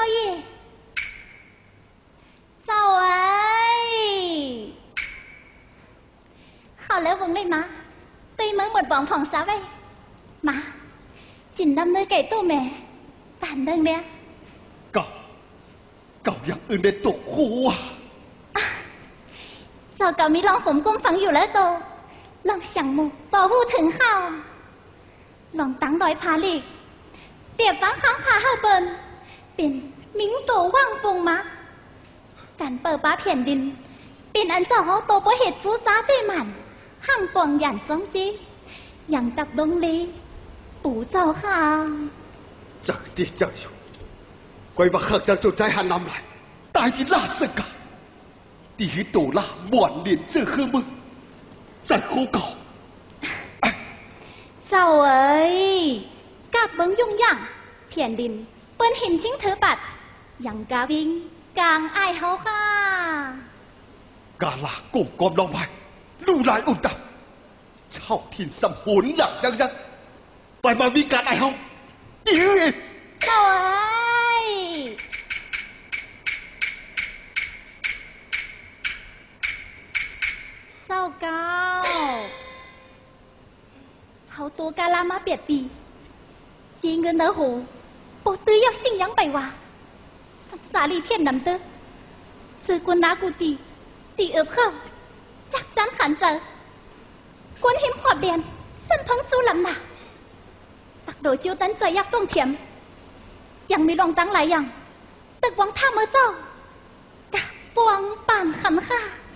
爷，เจ้าเอ้ยเขาแล้ววงได้มาตีมือหมดบ่องผ่องสาวไว้มาจินดำเนยไก่ตัวแม่ป่านเดิงเนี่ยเก่าอย่างอื่นได้ตกคู่อ่ะเจ้าเก่ามีลองผมกุ้มฝังอยู่แล้วโตลองสั่งหมูบอกหูถึงข้าวลองตั้งดอยพาลีกเตียบฟังค้างพาเข้าเบินเป็นมิ้งโตว่างปงมักการเปิดป้าเพียนดินเป็นอันเจ้าเขาโตเพราะเหตุจู้จ้าเตมันห่างปองหยันซองจีอย่างตับดงลีปู่เจ้าค่ะจากที่เจ้าอยู่ไว้ว่าข้าจะจุดใจหันนำไหลตายที่ล่าสึกกันตีหิตูล่าบ่วนดินเจอคือมึงใจคู่เก่าเจ้าเอ้ยกับเบิ้งยุ่งย่างเพียนดินเปิ้นหิมจิ้งเธอปัดอย่างกาวิงกลางไอเฮาค่ะกาลากลุ่มกอมลองไปลู่ลายอุ่นตับเช่าถิ่นสำหุนหลังยังไปมามีการไอเฮายืดเจ้าเอ้ยเจ้าเก้าเขาตัวกาลามาเปียดปีจีเงินเนื้อหูโปตื้อยอสิ่งยังไปวะสักสาลีเทียนนำเตอซื้อกวนนากูตีเอิบเข้าจักจันขันเจอกวนเห็นขอบเดียนสันพังจูลำหนักตักโดยจิ้วตันจอยยักต้องเทียมยังมีรองตั้งหลายอย่างตึกวังท่าเมื่อเจ้ากะปวงป่านขันค่ะ